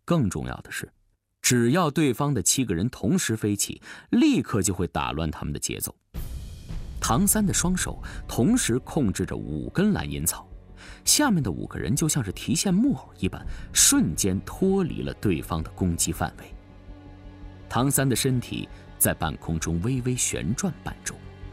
更重要的是，只要对方的7个人同时飞起，立刻就会打乱他们的节奏。唐三的双手同时控制着5根蓝银草，下面的5个人就像是提线木偶一般，瞬间脱离了对方的攻击范围。唐三的身体在半空中微微旋转半周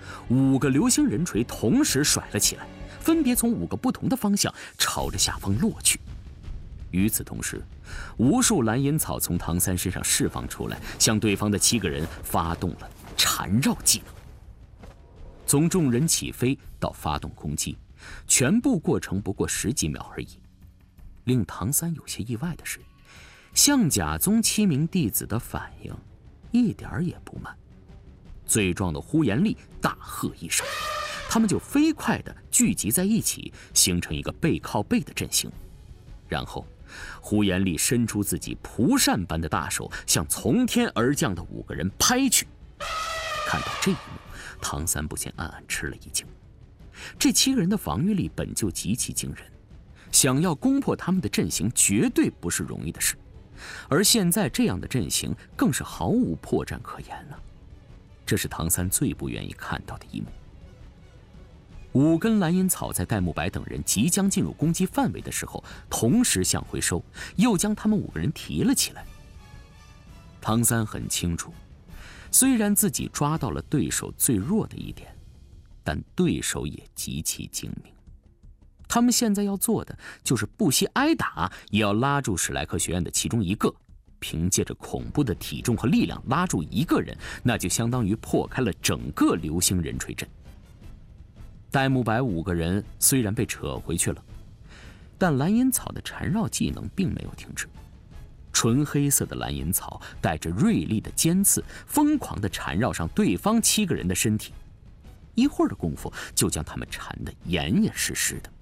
，5个流星人锤同时甩了起来，分别从5个不同的方向朝着下方落去。与此同时，无数蓝银草从唐三身上释放出来，向对方的7个人发动了缠绕技能。从众人起飞到发动攻击，全部过程不过10几秒而已。令唐三有些意外的是，象甲宗7名弟子的反应一点儿也不慢。最壮的呼延力大喝一声，他们就飞快地聚集在一起，形成一个背靠背的阵型。然后呼延力伸出自己蒲扇般的大手，向从天而降的5个人拍去。看到这一幕，唐三不禁暗暗吃了一惊。这7个人的防御力本就极其惊人，想要攻破他们的阵型绝对不是容易的事，而现在这样的阵型更是毫无破绽可言了。这是唐三最不愿意看到的一幕。5根蓝银草在戴沐白等人即将进入攻击范围的时候，同时向回收，又将他们5个人提了起来。唐三很清楚，虽然自己抓到了对手最弱的一点，但对手也极其精明。他们现在要做的就是不惜挨打，也要拉住史莱克学院的其中一个。凭借着恐怖的体重和力量拉住1个人，那就相当于破开了整个流星人锤阵。戴沐白5个人虽然被扯回去了，但蓝银草的缠绕技能并没有停止。纯黑色的蓝银草带着锐利的尖刺，疯狂地缠绕上对方7个人的身体，一会儿的功夫就将他们缠得严严实实的。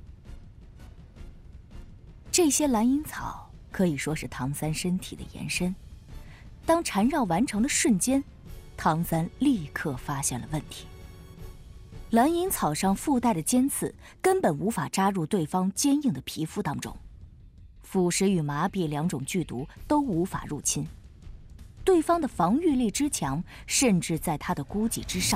这些蓝银草可以说是唐三身体的延伸。当缠绕完成的瞬间，唐三立刻发现了问题。蓝银草上附带的尖刺根本无法扎入对方坚硬的皮肤当中，腐蚀与麻痹2种剧毒都无法入侵。对方的防御力之强，甚至在他的估计之上。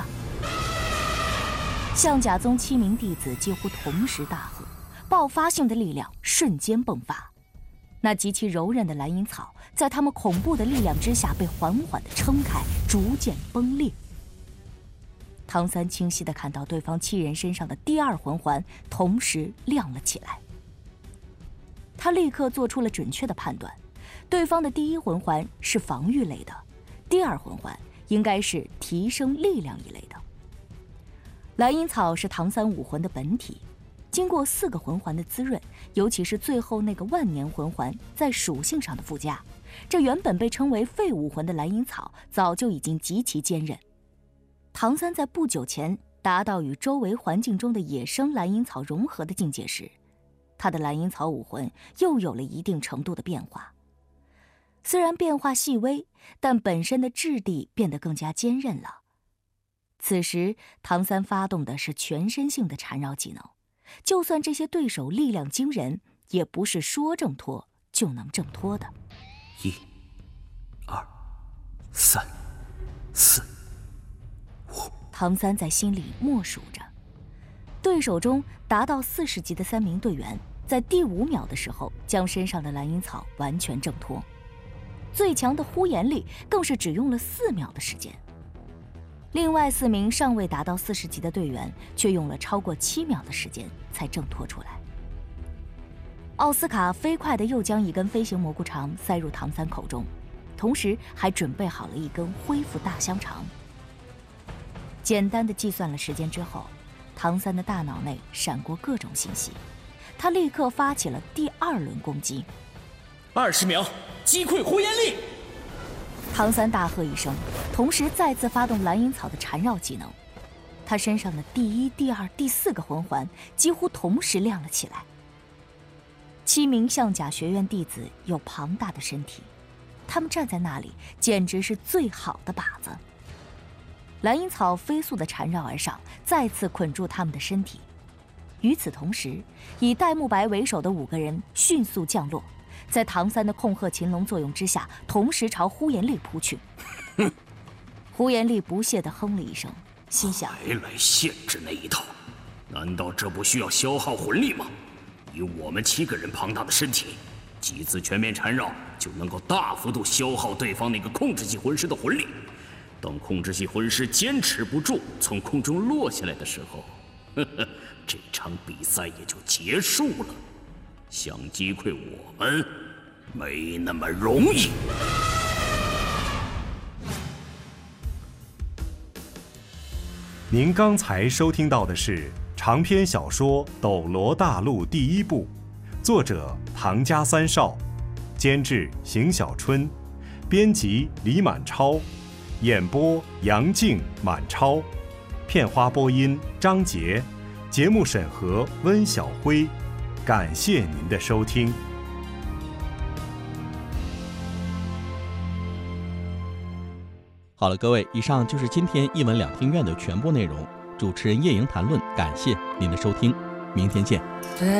象甲宗7名弟子几乎同时大喝，爆发性的力量瞬间迸发。那极其柔韧的蓝银草在他们恐怖的力量之下被缓缓地撑开，逐渐崩裂。唐三清晰地看到对方7人身上的第2魂环同时亮了起来。他立刻做出了准确的判断，对方的第1魂环是防御类的，第2魂环应该是提升力量一类的。蓝银草是唐三武魂的本体，经过4个魂环的滋润，尤其是最后那个万年魂环在属性上的附加，这原本被称为废武魂的蓝银草早就已经极其坚韧。唐三在不久前达到与周围环境中的野生蓝银草融合的境界时，他的蓝银草武魂又有了一定程度的变化。虽然变化细微，但本身的质地变得更加坚韧了。此时唐三发动的是全身性的缠绕技能，就算这些对手力量惊人，也不是说挣脱就能挣脱的。 1、2、3、4、5。 唐三在心里默数着。对手中达到40级的3名队员，在第5秒的时候将身上的蓝银草完全挣脱。最强的呼延力更是只用了4秒的时间。另外4名尚未达到40级的队员却用了超过7秒的时间才挣脱出来。奥斯卡飞快地又将1根飞行蘑菇肠塞入唐三口中，同时还准备好了1根恢复大香肠。简单的计算了时间之后，唐三的大脑内闪过各种信息，他立刻发起了第2轮攻击。 20秒，击溃呼延力！ 唐三大喝一声，同时再次发动蓝银草的缠绕技能。他身上的第1、第2、第4个魂环几乎同时亮了起来。7名象甲学院弟子有庞大的身体，他们站在那里简直是最好的靶子。蓝银草飞速地缠绕而上，再次捆住他们的身体。与此同时，以戴沐白为首的5个人迅速降落， 在唐三的控鹤擒龙作用之下，同时朝呼延丽扑去。呼延丽不屑地哼了一声，心想： 还来限制那一套？难道这不需要消耗魂力吗？以我们7个人庞大的身体，几次全面缠绕就能够大幅度消耗对方那个控制系魂师的魂力。等控制系魂师坚持不住，从空中落下来的时候，这场比赛也就结束了。想击溃我们，没那么容易。 您刚才收听到的是长篇小说《斗罗大陆》第1部，作者唐家三少，监制邢小春，编辑李满超，演播杨静、满超，片花播音张杰，节目审核温晓辉。感谢您的收听。 好了，各位，以上就是今天一文两厅院的全部内容。主持人叶莹谈论，感谢您的收听，明天见。